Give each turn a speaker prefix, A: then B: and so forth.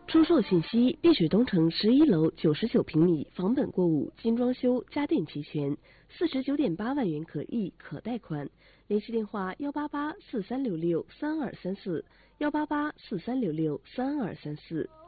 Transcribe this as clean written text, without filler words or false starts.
A: 出售信息：碧水东城11楼99平米，房本过户，精装修，家电齐全，49.8万元可议可贷款。联系电话：18843663234，18843663234。